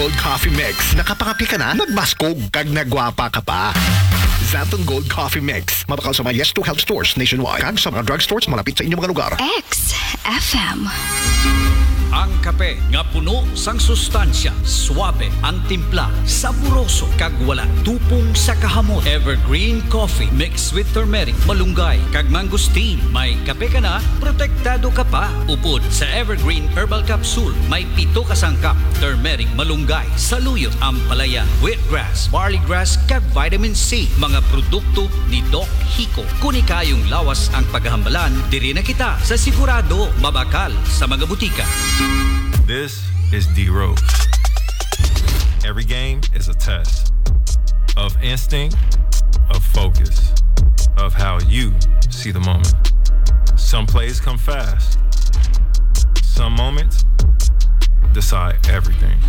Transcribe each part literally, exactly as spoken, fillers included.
Gold Coffee Mix. Nakapangapi ka na? Nagmaskog kag nagwapa ka pa. Xanthan Gold Coffee Mix. Mabakal sa mga Yes to Health stores nationwide. Kag sa mga drugstores malapit sa inyong mga lugar. X F M. Ang kape nga puno sang sustansya, suabe ang timpla, saboroso kag wala tupong sa kahamot. Evergreen coffee mixed with turmeric, malunggay kag mangosteen. May kape ka na, protektado ka pa. Upod sa Evergreen Herbal Capsule, may pito ka sangkap, turmeric, malunggay, saluyot, ampalaya, wheatgrass, barley grass kag vitamin C. Mga produkto ni Doc Hico. Kuni kayong lawas ang paghahambalan, diri na kita sa sigurado mabakal sa mga butika. This is D Rose. Every game is a test of instinct, of focus, of how you see the moment. Some plays come fast. Some moments decide everything.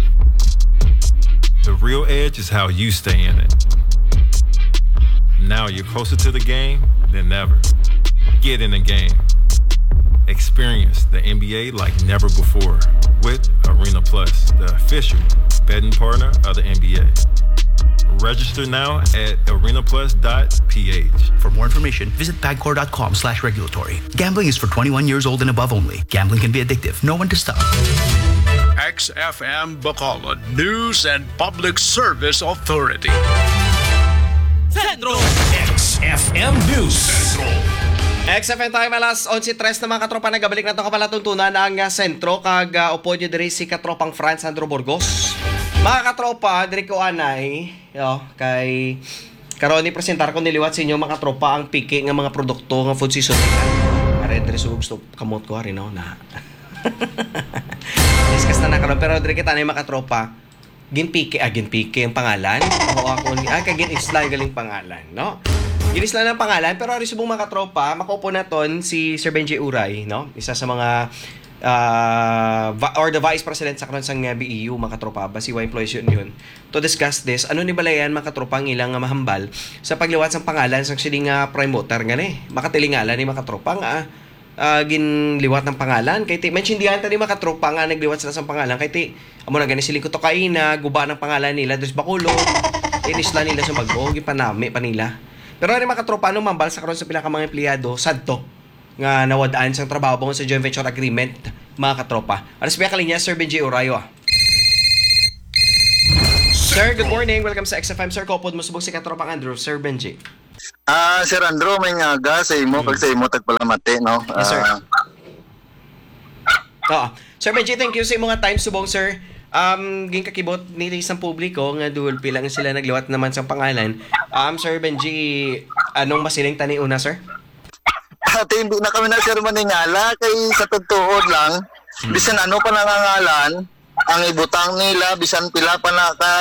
The real edge is how you stay in it. Now you're closer to the game than ever. Get in the game. Experience the N B A like never before with Arena Plus, the official betting partner of the N B A. Register now at arena plus dot p h. For more information, visit pagcor.com slash regulatory. Gambling is for twenty-one years old and above only. Gambling can be addictive. Know when to stop. X F M Bacolod News and Public Service Authority. Centro X F M News. Centro. X F M time alas eleven tres na mga katropa nagabalik na ito kapalatuntunan ang uh, sentro kag uh, upo nyo diri si katropang Franz Sandro Burgos. Mga katropa, diri ko anay yo, kay karon ni presentar ko niliwat sa inyo mga katropa ang piki ng mga produkto ng food season. Are diri sa gusto kamot ko ari no na. Discuss na na karon pero diri kita na mga katropa ginpiki ah ginpiki ang pangalan. Oo ako ni ah kay gin-isla galing pangalan no. Ginis lang ng pangalan, pero ari subong mga katropa, makupo na ton si Sir Benji Uray, no? Isa sa mga uh, or the Vice President sa karon sang B E U, mga katropa, Basiwa Employees Union, to discuss this. Ano ni balayan mga katropa ang ilang mahambal sa pagliwat sang pangalan sang siling nga promoter nga ni. Makatilingalan ni mga katropa nga uh, ginliwat ng pangalan kay ti mention diyan tani mga katropa nga nagliwat sila sang pangalan kay ti amo na gani siling ko to kaina, guba ng pangalan nila dos Bacolod. Inisla nila sa Bagbo, gipanami pa nila. Pero rin mga katropa, ano mambal sa karon sa pila ka mga empleyado, sadto nga nawadaan sang trabaho bangon sa joint venture agreement, mga katropa. Alas biya kalinya, Sir Benji Urayo. Sir, good morning. Welcome sa X F M. Sir, kopod mo subong si katropang Andrew. Sir Benji. Ah, uh, Sir Andrew, may ngaga sa imo, hmm. pag sa imo tagpalamati, no? Yes, sir. Uh, Oo. Sir Benji, thank you sa imo nga time subong, sir. Um, ging kakibot ni isang publiko nga dual pilang sila nagliwat naman sa pangalan. Um, Sir Benji, anong masiling tani una, sir? Ate, hindi na kami na sir maningala kay sa totoo lang. Hmm. Bisan ano pa nangangalan, ang ibutang nila, bisan pila pa na ka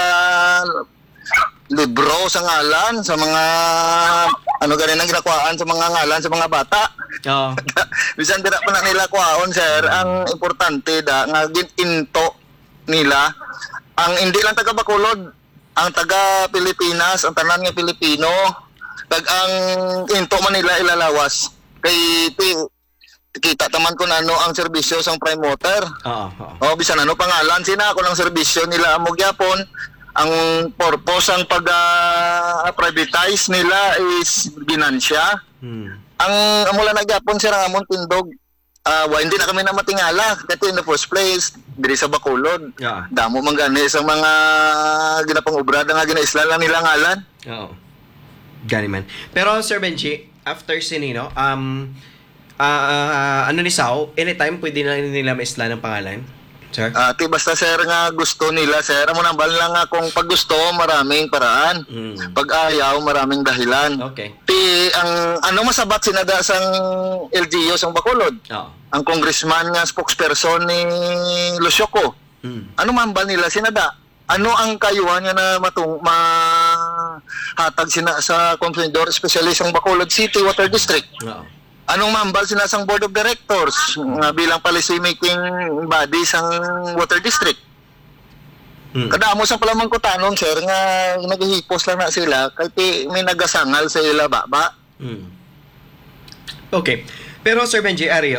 libro sa ngalan, sa mga ano ganin ang ginakuhaan sa mga ngalan sa mga bata. Oo. Bisan tira pa na nila kuhaon, sir. Ang importante da, nga ginto nila ang hindi lang taga Bacolod, ang taga Pilipinas, ang tanan nga Pilipino, tag ang into man nila ilalawas kay kita taman ko nano ang serbisyo sang promoter. Oo. Oh, bisan ano pangalan sina ako ng serbisyo nila amo gyapon. Ang purpose ang pag uh, privatize nila is ginansya. Hmm. Ang amo lang nagyapon sir ang amon tindog. Uh, well, hindi na kami na matingala kasi in the first place diri sa Bacolod. Yeah. Damo man gani sa mga ginapang obrada nga ginaisla lang nila ngalan. Oo. Gani man. Pero Sir Benji, after sinino, um uh, uh, ano ni Sao, anytime pwede na nila maisla ng pangalan? Sir? Uh, ti basta sir nga gusto nila sir, amo nang bal lang nga kung pag gusto maraming paraan. Mm. Pag ayaw maraming dahilan. Okay. Ti ang ano masabat sinada sang L G U sang Bacolod. Oh. Ang congressman nga spokesperson ni Lusioco. Mm. Ano man bal nila sinada? Ano ang kayuhan niya na matung mahatag sina sa consumidor, especially sang Bacolod City Water District? Oh. Anong mambal sinasang board of directors uh, bilang policy making body sang water district? Hmm. Kadamo sa pala man ko tanon sir nga naghihipos lang na sila kay may nagasangal sa ila ba ba. Hmm. Okay. Pero Sir Benji Ario,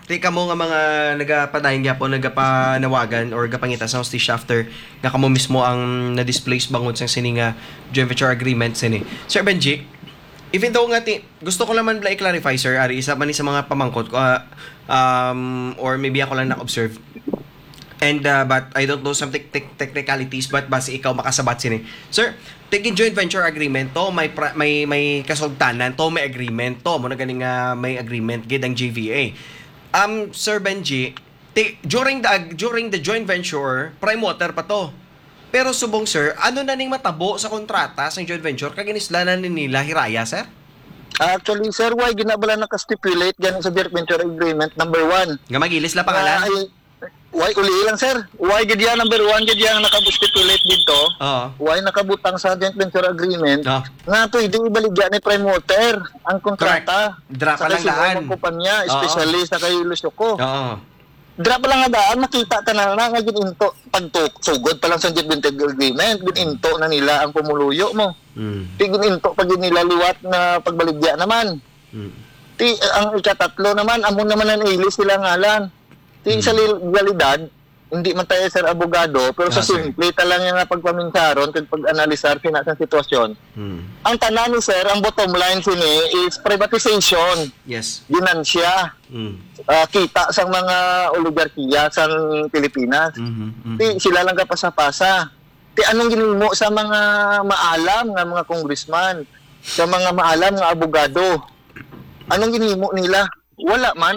Tika mo nga mga nagapadayon nga po, nagapanawagan or gapangita sa hostage after nga kamo mismo ang na-displace bangod sa sininga joint venture agreement sini. Sir Benji, even though nga ti, gusto ko naman bla i-clarify sir, ari isa man ni sa mga pamangkot ko uh, um, or maybe ako lang na-observe. And uh, but I don't know some te- te- technicalities but base ikaw makasabat sini. Sir, tigin joint venture agreement to may pra- may may kasultanan to, may agreement to mo na ganing uh, may agreement gid ang J V A. Um, Sir Benji, t- during the during the joint venture, prime water pa to. Pero subong sir, ano na ning matabo sa kontrata sa joint venture kag inislanan ni nila hiraya, sir? Actually, sir, why ginabala naka-stipulate gan sa joint venture agreement number one? Nga magilis la pangalan? Uh, why uli lang, sir? Why gid yan number one gid yan naka-stipulate dito? Oo. Why nakabutang sa joint venture agreement? Oh. Na pwede ibaligyan ni prime water ang kontrata. Drop sa lang daan. Sa kumpanya, especially sa kay Lusoko. Oo. Drop lang nga daan, makita ka na na nga gininto pagtuksugod pa lang sa joint venture agreement, gininto na nila ang pumuluyo mo. Mm. Ti gininto pag nila liwat na pagbaligya naman. Mm. Ti ang ikatatlo naman amo naman ang ilis sila ngalan. Ti sa legalidad, hindi man tayo sir abogado, pero sa Ah, sir. simple ta lang yung nga pagpaminsaron kag pag-analisar kina sa sitwasyon. Mm. Ang tanan ni sir, ang bottom line sini is privatization. Yes. Ginansya. Mm. Uh, kita sa mga oligarkiya sa Pilipinas. Mhm. Mhm. Ti sila lang kapasa-pasa. Ti anong ginimo sa mga maalam nga mga congressman, sa mga maalam nga abogado? Anong ginimo nila? Wala man.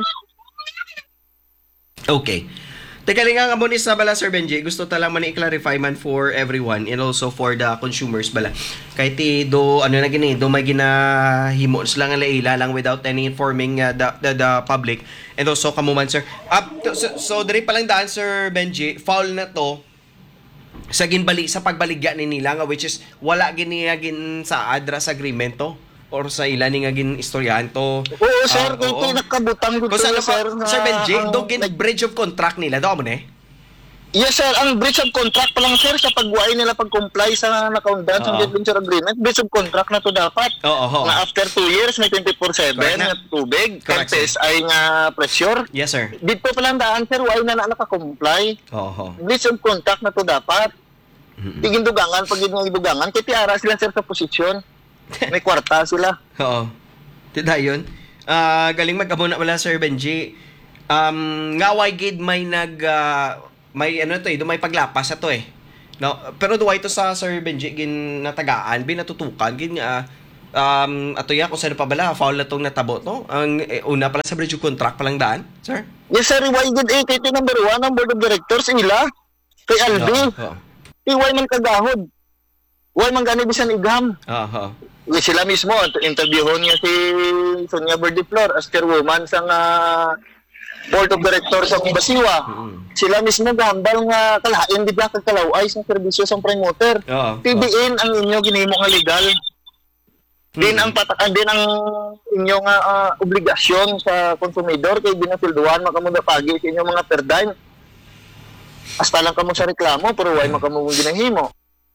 Okay. Teka lang nga mo ni sa bala Sir Benji, gusto ta lang man i-clarify man for everyone and also for the consumers bala. Kahit ti do ano na gini, do may ginahimo sila nga laila lang without any informing uh, the, the the public and also kamo man sir. Up to, so, so diri pa lang daan Sir Benji, foul na to sa ginbali sa pagbaligya ni nila nga which is wala gini gin sa address agreement to or sa ilan ni nga gin istoryahan to. Oo sir, Ah, kung oo. nakabutang dito Kung saan sir. pa, Sir Benji, ang- do gin bridge of contract nila do mo ne? Yes sir, ang breach of contract pa lang sir sa pagbuhay nila pag-comply sa nakaundan sa Oo. joint venture agreement, breach of contract na to dapat. Oo, oo. Na after two years may twenty-four seven Correct na. na tubig, Correct, P S I nga pressure. Yes sir. Dito pa lang daan sir, why na na naka-comply? Oo. Breach of contract na to dapat. Tigin dugangan, pag yung dugangan, kaya tiara sila sir sa posisyon. May kwarta sila. Oo. Tida yun. Ah, galing mag-amo na wala Sir Benji. Um, nga why gid may nag ah, may ano to eh, do may paglapas sa to eh. No, pero duway to sa Sir Benji gin natagaan, binatutukan gin nga um ato ya kung saan pa bala foul na tong natabo no. Ang eh, una pala sa bridge of contract pa lang daan, sir. Yes sir, why good A K T number one ang board of directors ila kay Albi. Oo. Ti why man kagahod. Why man gani bisan igam. Oo. Uy, sila mismo, interviewon niya si Sonia Berdiflor as chairwoman sa nga board of directors sa Basiwa. Sila mismo gambal nga kalain di ba kagkalaway sa serbisyo sa promoter. Oo. T B N ang inyo ginimo nga legal. Din ang patakan din ang inyo nga ah, obligasyon sa konsumidor kay ginasilduhan makamuda pagi sa inyo mga per dime. Hasta lang kamo sa reklamo pero why makamo ginahimo.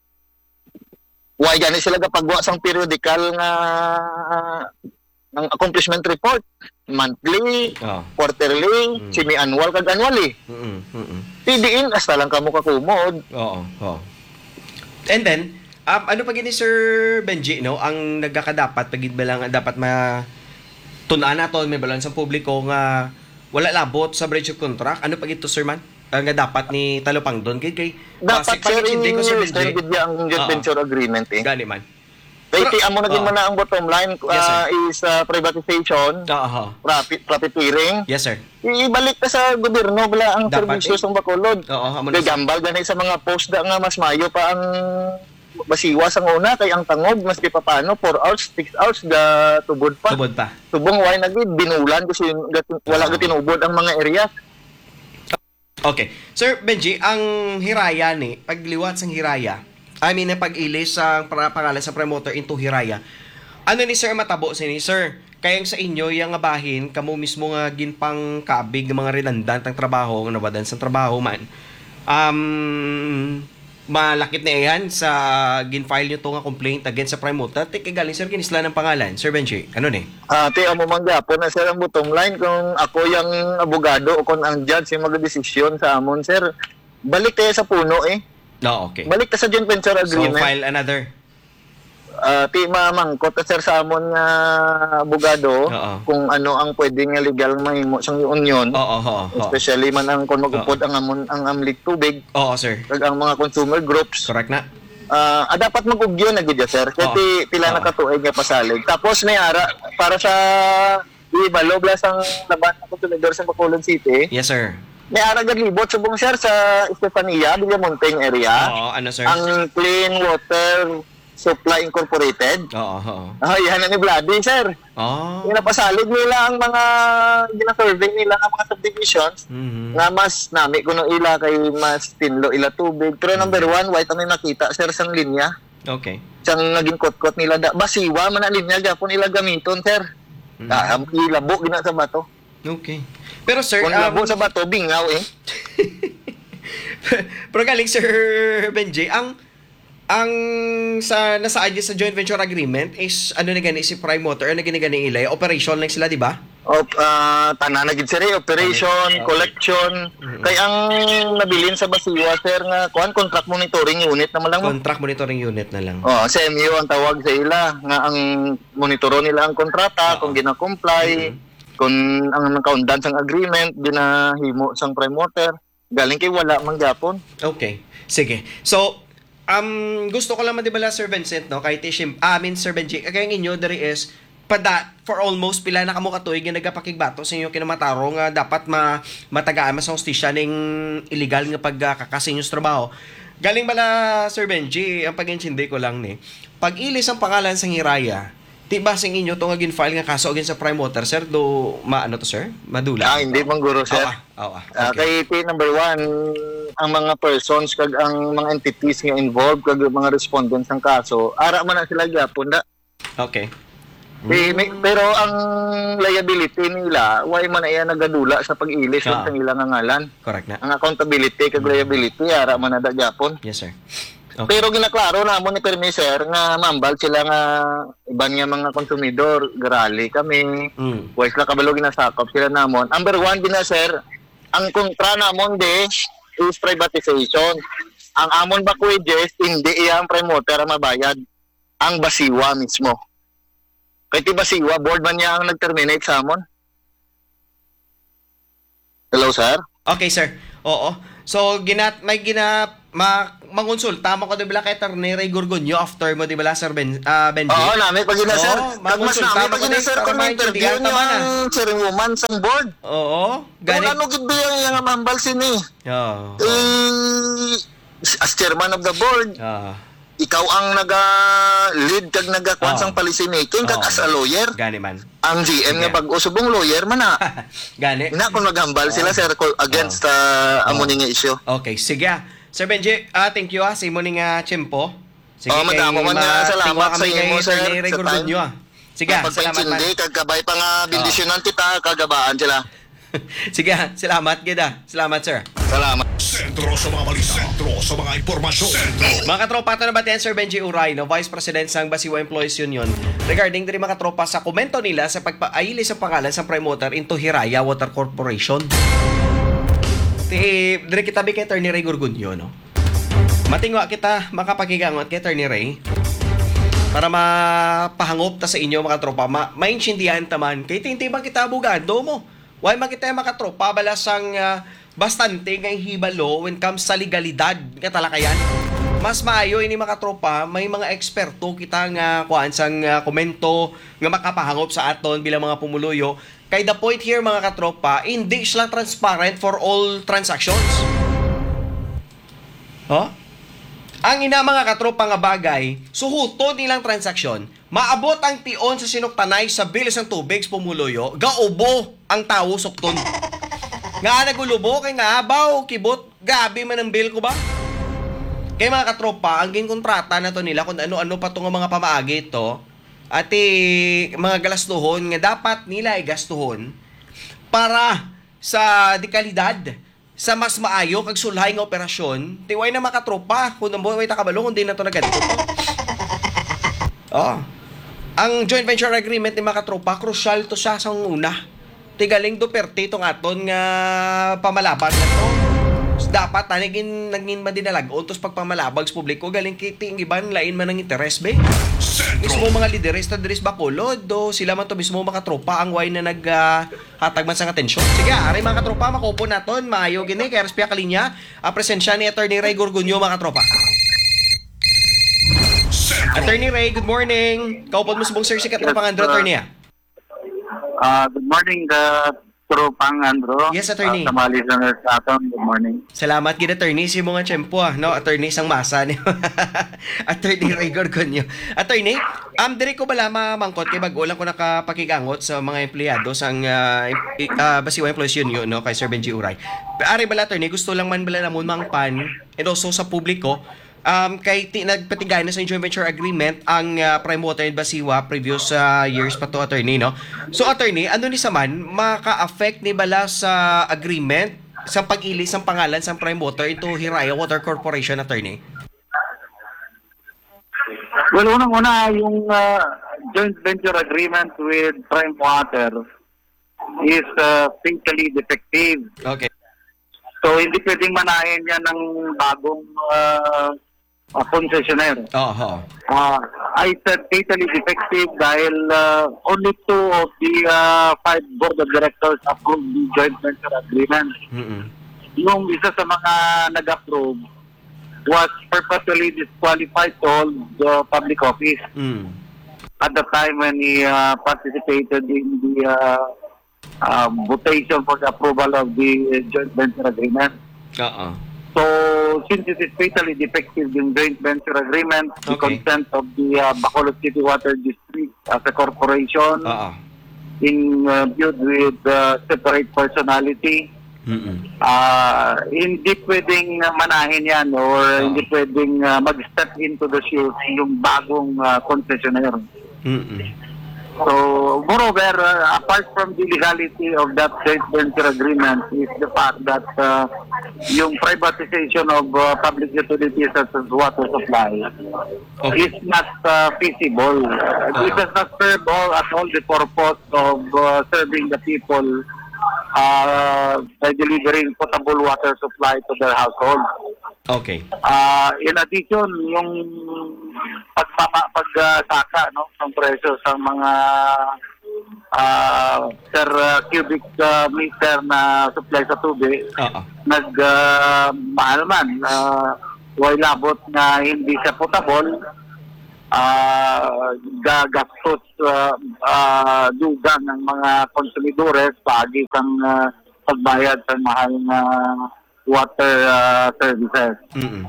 Why gani sila gapagwa sang periodical nga ng accomplishment report, monthly, Oo. quarterly, semi-annual kag annually. Mm. Mm. T B N hasta lang kamo kakumod. Oo, oo. And then, um, ano pa gini Sir Benji, no? Ang nagkakadapat, pagid ba lang dapat ma tunaan nato, may balance sa publiko nga wala labot sa breach of contract. Ano pa gito, Sir Man? Ang nga dapat ni Talupang doon kay kay Dapat sir, hindi ko Sir sir, Benji. bigyan ang joint Oo. venture agreement eh. Gani man. Kaya Pero- amo na din Oo. man na ang bottom line Yes, sir. uh, is uh, privatization, Oo. profit, profiteering. Yes, sir. Ibalik ka sa gobyerno bala ang Dapat, serbisyo eh. sa Bacolod. Oo, amo na, Kay sir. gambal ganay sa mga post da nga mas mayo pa ang basiwa sa una kay ang tangog mas pa paano four hours, six hours ga tubod pa. Tubod pa. Tubong why na gid binulan kasi gat- wala Ah. ga tinubod ang mga area. Okay. Sir Benji, ang Hiraya ni, pagliwat sa Hiraya, I mean, ang pag-ilis sa para pangalan sa promoter into Hiraya, ano ni Sir matabo sa ni Sir? Kayang sa inyo, yung nga bahin, kamo mismo nga ginpang kabig ng mga redundant ang trabaho, nga nabadan sa trabaho man. Um, malakit na iyan sa gin-file nyo to nga complaint against sa promoter. Te kay galing sir kinisla ng pangalan. Sir Benji, ano ni? Ah, ti amo man gyapon na sir ang bottom line kung ako yung abogado o kung ang judge yung magdesisyon sa amon sir. Balik tayo sa puno eh. No, okay. Balik ta sa joint venture So agreement. file another. Ah, ti mamangkot ta sir sa amon nga abogado Oo. kung ano ang pwede nga legal mahimo sang union. Oo, oo, oo. Especially man ang kung magupod ang amon ang amlik tubig Oo, sir. kag ang mga consumer groups. Correct na. Ah, ah, dapat mag-ugyo na gid sir. Kasi Oo. pila na Oo. katuig nga pasalig. Tapos may ara para sa ibalo blas ang laban ng konsumidor sa Bacolod City. Yes, sir. May ara gid libot subong sir sa Estefania, Villamonteng area. Oo, ano, sir? Ang Clean Water Supply Incorporated. Oo, oo. Ah, yan na ni Vladi, sir. Oh. Yung napasalig nila ang mga gina-survey nila ang mga subdivisions Mhm. nga mas nami kuno ila kay mas tinlo ila tubig. Pero number one, why kami makita sir sang linya. Okay. Sang naging kot-kot nila da basiwa man ang linya gapon ila gamiton sir. Mhm. Ah, ang ilabo gina sa bato. Okay. Pero sir, Kung um, labo sa bato bingaw eh. pero galing Sir Benji, ang ang sa nasa adyo sa joint venture agreement is ano na gani si Prime Motor, ano gani gani ilay, operation lang sila, di ba? Of uh, tanan na gid sir eh, operation, Okay. collection. Kay ang nabilin sa basiwa sir nga kuan contract monitoring unit naman lang. Contract monitoring unit na lang. Oh, C M U ang tawag sa ila nga ang monitoro nila ang kontrata Oo. kung gina-comply, kung ang nakaundan sang agreement ginahimo sang promoter. Galing kay wala man gyapon. Okay. Sige. So, um, gusto ko lang madibala, Sir Vincent, no? Kahit isim, ah, I mean, Sir Benji, kaya ninyo, there is, pada, for almost pila na kamo katuig nga nagapakigbato sa inyo kinamataro nga dapat ma, matagaan mas hostisya ning illegal nga pagkakasin yung trabaho. Galing bala, Sir Benji, ang pag-intindi ko lang ni, pag ilis ang pangalan sa Hiraya, di ba sing inyo to nga gin-file nga kaso against sa Prime Water, sir? Do, maano to, sir? Madula? Ah, hindi man guro sir. Awa, awa. Ah, Okay. kay T number one, ang mga persons kag ang mga entities nga involved kag mga respondents ng kaso, ara man na sila gyapon da. Okay. Eh, may- pero ang liability nila, why man ay nagadula sa pag-ilis Ah. sa ilang nga ngalan. Correct na. Ang accountability kag liability ara man na da gyapon. Yes, sir. Okay. Pero ginaklaro na mo ni Permi sir nga mambal sila nga iban nga mga konsumidor, grali kami. Mm. Wais la kabalo ginasakop sila namon. Number one din na sir, ang kontra namon de is privatization. Ang amon ba wages hindi iya ang promoter ang mabayad. Ang basiwa mismo. Kaya ti basiwa, board man niya ang nag-terminate sa amon. Hello sir? Okay, sir. Oo. So, ginat may gina ma mangonsulta mo ko di bala kay Attorney Ray Gorgonio after mo di bala Sir Ben ah, Benji. Oo, nami pag ina sir. Oo, Kag mas makonsulta nami mo pag ko ina din sir para kung interview maintindihan niyo tama na. ang chairwoman sa board. Oo. Kung Gani. ano gid ba yung yung mambal sini? Oo. Eh, as chairman of the board, Ah. ikaw ang naga-lead kag nagakuan Oo. sang policy making kag Oo. as a lawyer. Gani man. Ang G M nga Sige. bag usubong lawyer man na. Gani. Ina kung naghambal sila sir ko- against uh, amo ning issue. Okay, sige. ah. Sir Benji, ah, thank you ah sa imo ning ah, tiyempo. Sige, Oo, madamo man nga salamat sa imo, sir, Attorney Ray sa time. Gorgonio ah. Sige, ah, salamat man. Pagpaintindi kag kabay pa nga bendisyonan kita kagabaan sila. Sige, ah, salamat gida. Salamat, sir. Salamat. Sentro sa mga balita. Sentro sa mga impormasyon. Sentro. Mga katropa, ito na ba Sir Benji Uray, no, Vice President sang Basiwa Employees Union, regarding diri mga katropa sa komento nila sa pagpaayili sa pangalan sa Prime Water into Hiraya Water Corporation. Ti, diri kita bi kay Attorney Ray Gorgonio, no? Matingwa kita makapakigangot kay Attorney Ray para mapahangop ta sa inyo mga tropa, ma maintindihan taman kay tintibang kita abogado mo. Why makita mga tropa balasang uh, bastante nga hibalo when comes sa legalidad nga talakayan. Mas maayo ini mga tropa, may mga eksperto kita nga kuan sang uh, komento nga makapahangop sa aton bilang mga pumuluyo. Kay the point here mga katropa, hindi sila transparent for all transactions. Huh? Ang ina mga katropa nga bagay, suhuto nilang transaksyon, maabot ang tion sa sinuktanay sa bilis ng tubig sa pumuluyo, gaubo ang tawo sukton. Nga nagulubo kay nga abaw, kibot, gabi man ang bill ko ba? Kay mga katropa, ang ginkontrata na to nila kung ano-ano pa to nga mga pamaagi ito, at eh, mga galastuhon nga dapat nila ay gastuhon para sa dekalidad sa mas maayo kag sulhay nga operasyon, tiway na makatropa. Kung nang buhay takabalo, kung di na to na ganito. Oh. Ang joint venture agreement ni makatropa, crucial to siya sa una. Tigaling Duterte itong aton nga pamalaban na to. Dapat tanigin naging madinalag untos pagpamalabag sa publiko galing kiting iban lain man ang interes be. Mismo mga lideres ta diris Bacolod do sila man to mismo makatropa ang way na nag uh, hatag man sa atensyon. Sige, ari mga katropa makupo naton maayo gini kay respya kalinya ang presensya ni Attorney Ray Gorgonio mga katropa. Attorney Ray, good morning. Kaupod mo subong sir si katropa Andro attorney. Uh, good morning, the Tropang Andro. Yes, attorney. Uh, sa mga listeners aton, good morning. Salamat gid attorney si mga tiyempo ah, no? Attorney sang masa ni. Attorney Ray Gorgonio. Attorney, um diri ko bala mamangkot kay bag-o lang ko nakapakigangot sa mga empleyado sang uh, uh, Basiwa Employees Union no kay Sir Benji Uray. Ari bala attorney, gusto lang man bala namon mangpan and also sa publiko. Um, kay ti, nagpatigay na sa joint venture agreement ang uh, Prime Water and Basiwa previous uh, years pa to attorney no. So attorney, ano ni saman maka-affect ni bala sa agreement sa pag-ilis ng pangalan sa Prime Water into Hiraya Water Corporation attorney? Well, unang-una yung uh, joint venture agreement with Prime Water is uh, fatally defective. Okay. So hindi pwedeng manahin yan ng bagong uh, uh, concessionaire. Oh, oh. Uh, I said fatally defective dahil uh, only two of the uh, five board of directors approved the joint venture agreement. Mm-mm. Yung isa sa mga nag-approve was perpetually disqualified to hold the public office Mm. at the time when he uh, participated in the uh, uh, votation for the approval of the joint venture agreement. Oo. So, since it is fatally defective in joint venture agreement, the Okay. consent of the uh, Bacolod City Water District as a corporation, Oo. in uh, viewed with uh, separate personality, Mm-mm. uh, hindi pwedeng uh, manahin yan or Oo. hindi pwedeng uh, mag-step into the shoes yung bagong uh, concessionaire. Mm-mm. So, moreover, uh, apart from the legality of that joint venture agreement is the fact that uh, yung privatization of uh, public utilities such as water supply Okay. is not uh, feasible. Uh, It does not serve all, at all the purpose of uh, serving the people uh, by delivering potable water supply to their household. Okay. Uh, in addition, yung pagmama, pagsaka no, ng presyo sa mga uh, per uh, cubic uh, meter na supply sa tubig, Oo. nag uh, mahal man. Uh, way labot na hindi siya potable, uh, gagastos uh, uh, dugang ng mga konsumidores pagi sang uh, pagbayad sa mahal na water uh, services. Mm-mm.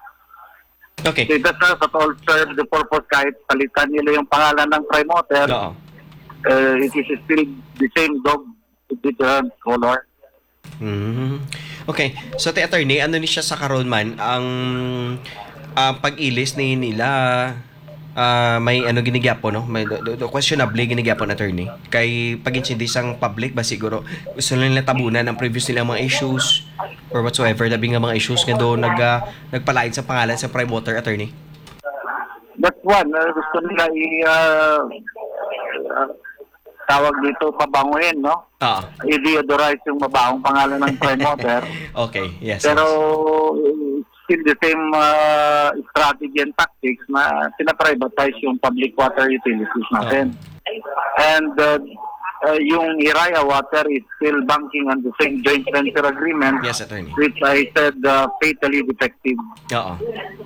Okay. So, it does not at all serve the purpose kahit palitan nila yung pangalan ng Prime Water. Oo. Uh, it is still the same dog with different color. Mm. Okay. So, te attorney, ano ni siya sa karon man ang ah, pag-ilis ni nila ah, may ano ginigyapo no? May do, do, do, questionable ginigyapo attorney. Kay pag-intindi sang public ba siguro gusto nila tabunan ang previous nilang mga issues or whatsoever labi nga mga issues nga do nag ah, nagpalain sa pangalan sa Prime Water attorney. That's one. Uh, gusto nila i uh, uh, tawag dito pabanguhin, no? Ah. I-deodorize yung mabahong pangalan ng Prime Water. Okay. Yes. Pero yes. still the same uh, strategy and tactics na pinaprivatize yung public water utilities natin. And uh, uh, yung Hiraya Water is still banking on the same joint venture agreement, Yes, attorney. which I said uh, fatally defective. Oo.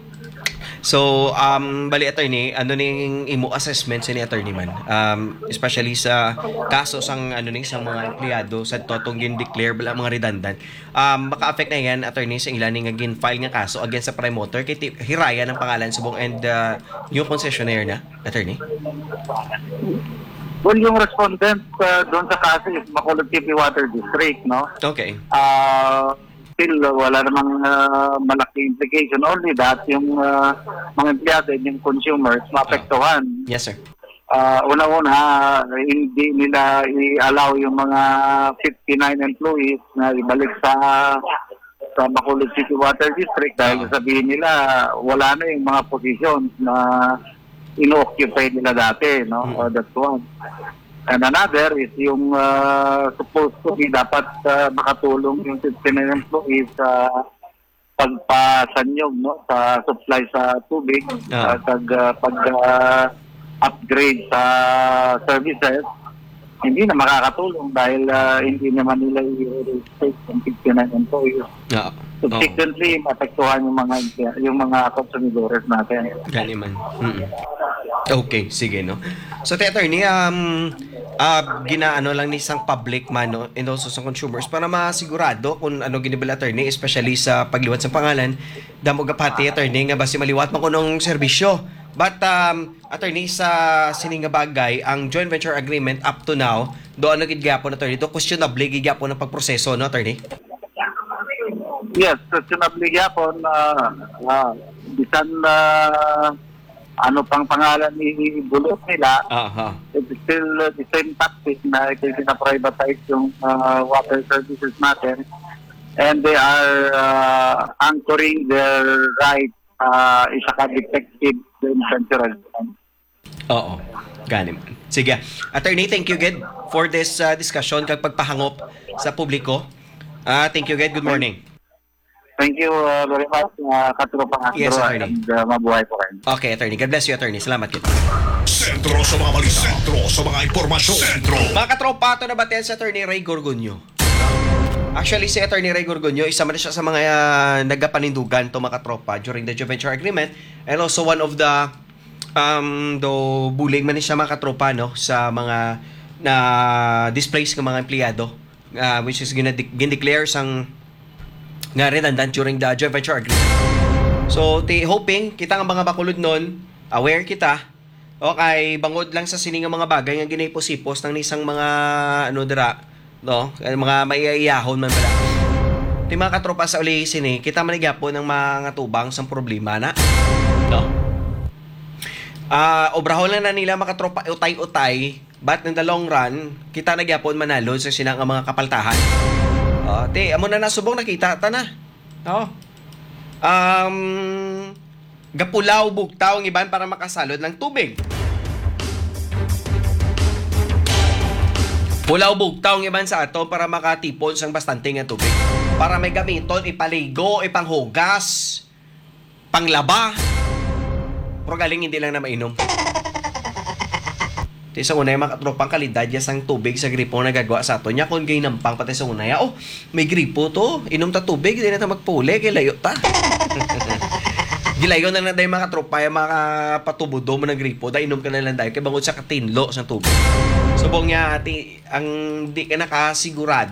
So, um, bali attorney, ano ning imo assessment sa ni attorney man? Um, especially sa kaso sang ano ning sa mga empleyado sa totong gin-declare bala mga redundant. Um, maka-affect na yan attorney sa ilan nga gin-file nga kaso against sa Prime Water kay ti- Hiraya ng pangalan subong and uh, yung concessionaire na attorney. Well, yung respondent uh, doon sa kaso is Bacolod City Water District, no? Okay. Uh, still, uh, wala namang uh, malaki implication. Only that, yung uh, mga empleyado and yung consumers maapektuhan. Yes, sir. Uh, una-una, hindi nila i-allow yung mga fifty-nine employees na ibalik sa sa Bacolod City Water District dahil sabihin nila wala na yung mga positions na ino-occupy nila dati, no? Uh, that's one. And another is yung uh, supposed to be dapat uh, makatulong yung fifty-nine employees sa pagpasanyog, no, sa supply sa tubig, Ah. sa pag, uh, pag uh, upgrade sa services, hindi na makakatulong dahil uh, hindi naman nila i-respect yung fifty-nine employees. Oo. Subsequently, maapektuhan yung mga yung mga consumidores natin. Gani man. Mm. Okay, sige, no. So, te attorney, um, uh, ginaano lang ni isang public man, no, and also sa consumers para masigurado kung ano ginibal attorney, especially sa pagliwat sa pangalan, damo gapati attorney nga basi maliwat man kunong serbisyo. But, um, attorney, sa sininga bagay, ang joint venture agreement up to now, doon ano gidgyapon attorney, do questionable gidgyapon ng pagproseso, no, attorney? Yes, questionably yapon, uh, uh, bisan uh, ano pang pangalan ni Bulot nila, Aha. it's still uh, the same tactic na ipina-privatize yung uh, water services natin, and they are uh, anchoring their right uh, isa ka detective in central. Oo. Gani man. Sige. Attorney, thank you, Ged, for this uh, discussion kag pagpahangop sa publiko. Ah, thank you, Ged. Good morning. Thank you uh, very much, uh, katropang Astro, Yes, attorney. and uh, mabuhay po kayo. Okay, attorney. God bless you, attorney. Salamat, Ged. Sentro sa mga balita. Sentro sa mga impormasyon. Sentro. Mga katropa, ito na batin si attorney Ray Gorgonio. Actually, si attorney Ray Gorgonio, isa man siya sa mga uh, nagapanindugan to mga katropa during the joint venture agreement, and also one of the um do bullying man siya mga katropa, no, sa mga na displaced ng mga empleyado, uh, which is gina declare sang nga redundant during the joint venture agreement. So, ti hoping kita nga mga bakulod nun, aware kita, okay, bangod lang sa sining nga mga bagay nga ginay-posipos ng isang mga ano dira, no, mga maiiyahon man pala. Ti mga katropa sa uli sini, kita manigyapon ng mga tubang sang problema na, no. Ah, uh, obrahon lang na nila mga katropa utay-utay, but in the long run, kita nagyapon manalo sa sinang mga kapaltahan. Oh, te, amo na nasubong nakita ta na. Oh. Um gapulaw bugtaw ang iban para makasalod ng tubig. Pulaw bugtaw ang iban sa ato para makatipon sang bastante nga tubig. Para may gamiton ipaligo, ipanghugas, panglaba. Pero galing hindi lang na mainom. Ti sa unay makatropang kalidad ya sang tubig sa gripo na gagawa sa ato nya kung gay nampang pati sa unay. Oh, may gripo to. Inom ta tubig, di na ta magpuli kay layo ta. Gilayo na lang day mga tropa yung mga patubudo mo ng gripo, da inom ka na lang dahil kay bangod sa katinlo sa tubig. Subong niya ati ang di ka nakasigurado